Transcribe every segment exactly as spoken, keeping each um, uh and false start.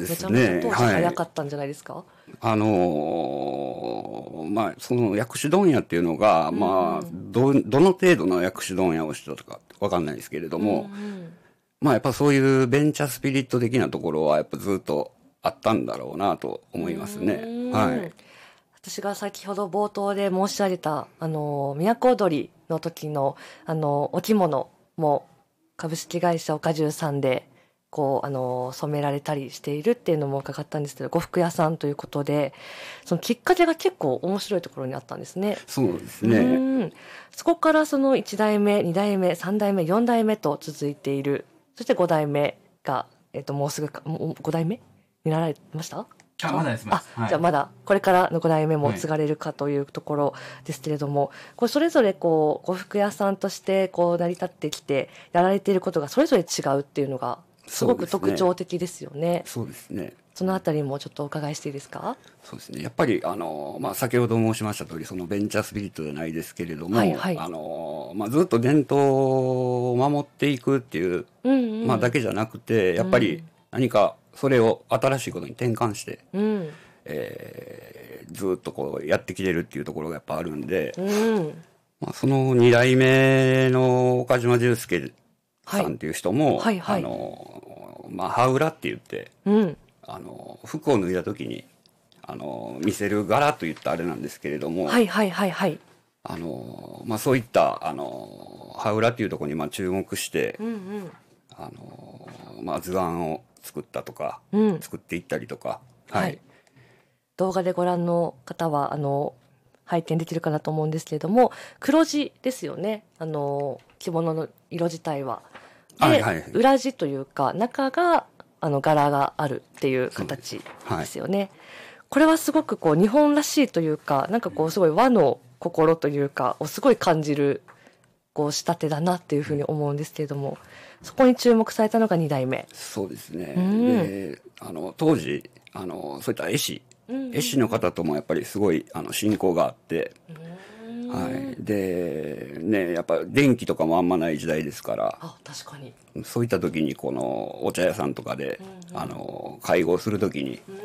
めちゃめちゃ当時早かったんじゃないですか？ はい、あのー、まあ、その薬師問屋っていうのが、うん、まあ、ど、どの程度の薬師問屋をしてたとかわかんないですけれども、うんうん、まあ、やっぱそういうベンチャースピリット的なところはやっぱずっとあったんだろうなと思いますね。はい。 私が先ほど冒頭で申し上げた、あの、都踊りの時の、あの、お着物も株式会社岡重さんで、こう、あの、染められたりしているっていうのも伺ったんですけど、呉服屋さんということで、そのきっかけが結構面白いところにあったんですね。 そうですね。うん。 そこからそのいち代目、に代目、さん代目、よん代目と続いている。そしてご代目が、えっと、もうすぐか、もうご代目になられました？ あ、まだです。 あ、はい、じゃあまだこれからのご代目も継がれるかというところですけれども、はい、こうそれぞれこう呉服屋さんとしてこう成り立ってきてやられていることがそれぞれ違うっていうのがすごく特徴的ですよね。 そうですね。 そのあたりもちょっとお伺いしていいですか？ そうですね。やっぱりあの、まあ、先ほど申しました通りそのベンチャースピリットじゃないですけれども、はいはい、あのまあ、ずっと伝統を守っていくっていう、うんうん、まあ、だけじゃなくてやっぱり何かそれを新しいことに転換して、うんえー、ずっとこうやってきてるっていうところがやっぱあるんで、うんまあ、そのに代目の岡島重介さんっていう人も、はいはいはい、あのまあ、羽裏って言って、うんあの服を脱いだ時にあの見せる柄といったあれなんですけれども、 はいはいはいはい、 あのまあ、そういったあの羽裏っていうところにまあ注目して、うんうんあのまあ、図案を作ったとか、うん、作っていったりとか、はいはい、 動画でご覧の方はあの拝見できるかなと思うんですけれども、黒地ですよね、あの着物の色自体は。で、はいはい、裏地というか中があの柄があるっていう形ですよね、はい、これはすごくこう日本らしいというか、なんかこうすごい和の心というかをすごい感じるこう仕立てだなっていうふうに思うんですけれども、そこに注目されたのがに代目。 そうですね、うん、であの当時あのそういった絵師、うんうん、絵師の方ともやっぱりすごいあの親交があって、うんはい、でねやっぱ電気とかもあんまない時代ですから、 あ確かにそういった時にこのお茶屋さんとかで、うんうん、あの会合する時に、うん、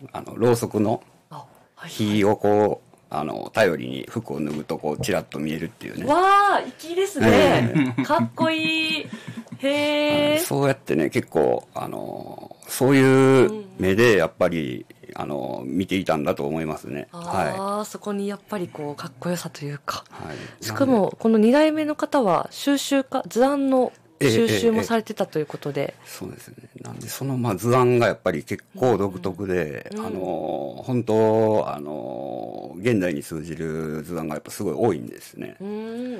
あのろうそくの火をこうあの頼りに服を脱ぐとこうチラッと見えるっていうね。 わあ粋ですね、えー、かっこいい。へえ。 そうやってね結構あのそういう目でやっぱり、うん、あの見ていたんだと思いますね。 ああ、はい、そこにやっぱりこうかっこよさというか、はい、しかもこのに代目の方は収集家図案の収集もされてたということで、えええ、 そうですね。なんでそのまあ図案がやっぱり結構独特で、うんうん、あの本当あの現代に通じる図案がやっぱすごい多いんですね。 うん、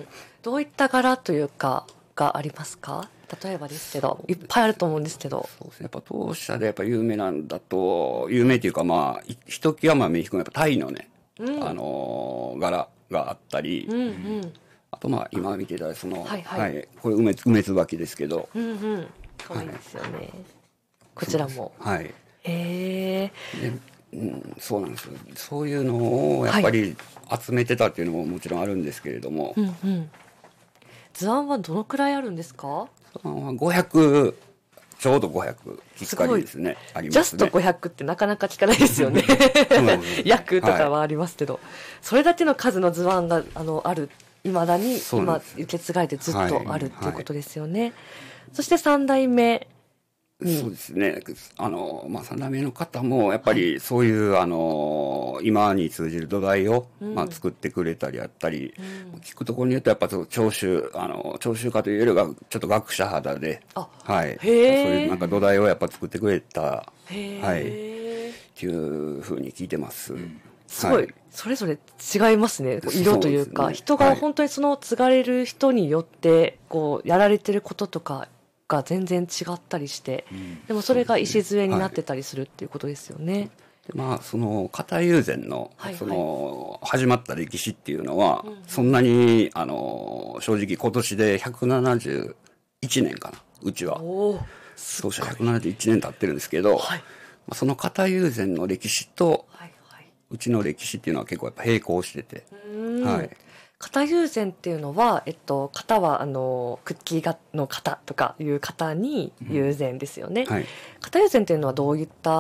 どういった柄というかがありますか？例えばですけどいっぱいあると思うんですけど。 そうですね。やっぱ当社でやっぱ有名なんだと有名というかまあひときわまあ目引くのはやっぱタイのね、うん、あの柄があったり。うんうんあとまあ今見ていただいたその、はいはいはい、これ梅梅椿ですけど、うんうん、 可愛いですよね、はい、こちらもはいへえ、 うん、そうなんですよ。そういうのをやっぱり集めてたっていうのももちろんあるんですけれども、はいうんうん、 図案はどのくらいあるんですか？ 図案はごひゃくちょうどごひゃくきっかりですね。ありますね。 ジャストごひゃくってなかなか聞かないですよね。約とかはありますけど、はい、それだけの数の図案があのある未だに今受け継がれてずっとあるっていうことですよね、はいはい、そしてさん代目にそうですねあの、まあ、さん代目の方もやっぱりそういう、はい、あの今に通じる土台を、うんまあ、作ってくれたりあったり、うん、聞くところによってやっぱ聴衆あの聴衆家というよりはちょっと学者肌で、はい、そういうなんか土台をやっぱ作ってくれた、はい、っていうふうに聞いてます、うんすごい、はい、それぞれ違いますね。色というか、う、ね、人が本当にその継がれる人によってこうやられてることとかが全然違ったりして、うん、でもそれが礎になってたりするっていうことですよね。 でまあその片友禅の、はいはい、その始まった歴史っていうのは、うんうん、そんなにあの正直今年でひゃくななじゅういちねんかなうちは。当社ひゃくななじゅういちねん経ってるんですけど、はい、その片友禅の歴史と、はいうちの歴史っていうのは結構やっぱ並行してて、はい、 片友禅っていうのは、えっと、型はあのクッキーがの型とかいう型に友禅ですよね、うんはい、片友禅っていうのはどういった